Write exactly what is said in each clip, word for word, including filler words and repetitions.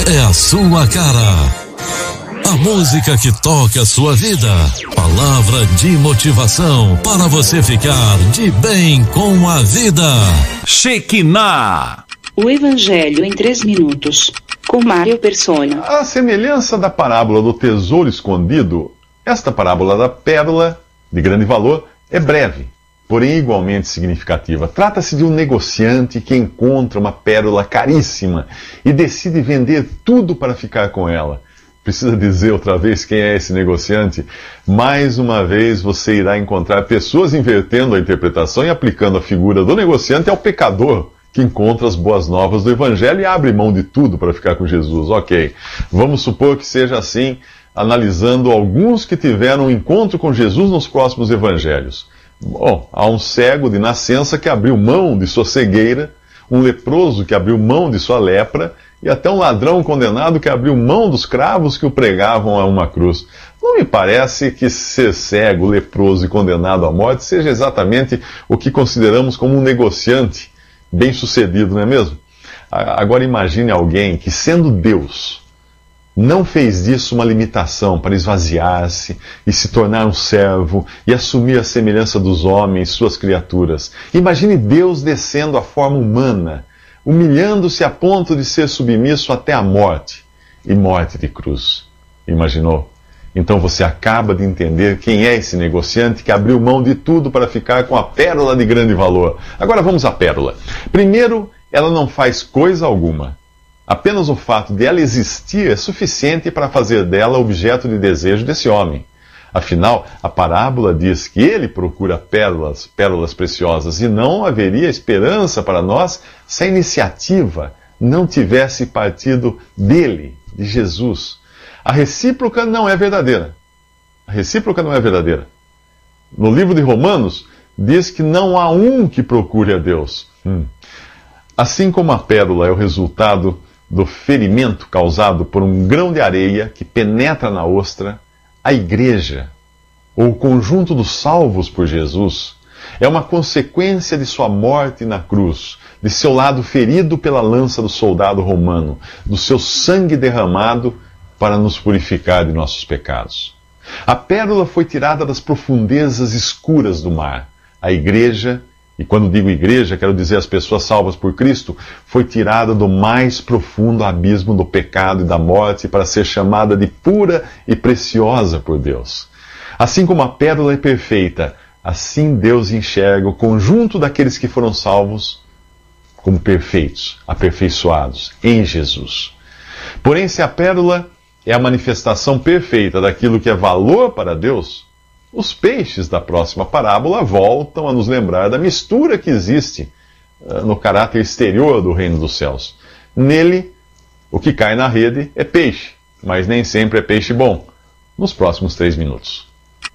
é a sua cara. A música que toca a sua vida. Palavra de motivação para você ficar de bem com a vida. Shekinah. O Evangelho em três minutos, com Mário Persona. A semelhança da parábola do tesouro escondido, esta parábola da pérola de grande valor é breve, porém igualmente significativa. Trata-se de um negociante que encontra uma pérola caríssima e decide vender tudo para ficar com ela. Precisa dizer outra vez quem é esse negociante? Mais uma vez você irá encontrar pessoas invertendo a interpretação e aplicando a figura do negociante ao pecador que encontra as boas novas do Evangelho e abre mão de tudo para ficar com Jesus. Ok, vamos supor que seja assim, analisando alguns que tiveram um encontro com Jesus nos próximos Evangelhos. Bom, há um cego de nascença que abriu mão de sua cegueira, um leproso que abriu mão de sua lepra, e até um ladrão condenado que abriu mão dos cravos que o pregavam a uma cruz. Não me parece que ser cego, leproso e condenado à morte seja exatamente o que consideramos como um negociante bem-sucedido, não é mesmo? Agora imagine alguém que, sendo Deus, não fez disso uma limitação para esvaziar-se e se tornar um servo e assumir a semelhança dos homens, suas criaturas. Imagine Deus descendo à forma humana, humilhando-se a ponto de ser submisso até a morte, e morte de cruz. Imaginou? Então você acaba de entender quem é esse negociante que abriu mão de tudo para ficar com a pérola de grande valor. Agora vamos à pérola. Primeiro, ela não faz coisa alguma. Apenas o fato de ela existir é suficiente para fazer dela objeto de desejo desse homem. Afinal, a parábola diz que ele procura pérolas, pérolas preciosas, e não haveria esperança para nós se a iniciativa não tivesse partido dele, de Jesus. A recíproca não é verdadeira. A recíproca não é verdadeira. No livro de Romanos, diz que não há um que procure a Deus. Hum. Assim como a pérola é o resultado do ferimento causado por um grão de areia que penetra na ostra, a igreja, ou o conjunto dos salvos por Jesus, é uma consequência de sua morte na cruz, de seu lado ferido pela lança do soldado romano, do seu sangue derramado para nos purificar de nossos pecados. A pérola foi tirada das profundezas escuras do mar. A igreja, e quando digo igreja, quero dizer as pessoas salvas por Cristo, foi tirada do mais profundo abismo do pecado e da morte para ser chamada de pura e preciosa por Deus. Assim como a pérola é perfeita, assim Deus enxerga o conjunto daqueles que foram salvos como perfeitos, aperfeiçoados em Jesus. Porém, se a pérola é a manifestação perfeita daquilo que é valor para Deus, os peixes da próxima parábola voltam a nos lembrar da mistura que existe uh, no caráter exterior do reino dos céus. Nele, o que cai na rede é peixe, mas nem sempre é peixe bom. Nos próximos três minutos.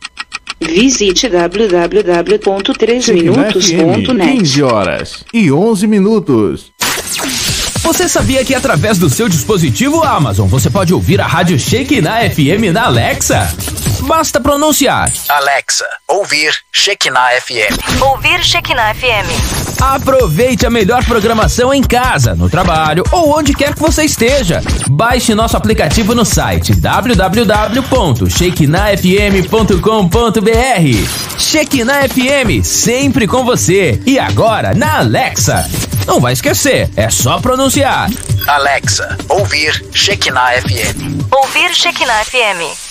Visite w w w ponto três minutos ponto net. quinze horas e onze minutos. Você sabia que através do seu dispositivo Amazon você pode ouvir a rádio Shekinah F M na Alexa? Basta pronunciar: Alexa, ouvir Shekinah F M. Ouvir Shekinah F M. Aproveite a melhor programação em casa, no trabalho ou onde quer que você esteja. Baixe nosso aplicativo no site w w w ponto shekinah f m ponto com ponto b r. Shekinah F M, sempre com você. E agora na Alexa. Não vai esquecer, é só pronunciar: Alexa, ouvir Shekinah F M. Ouvir Shekinah F M.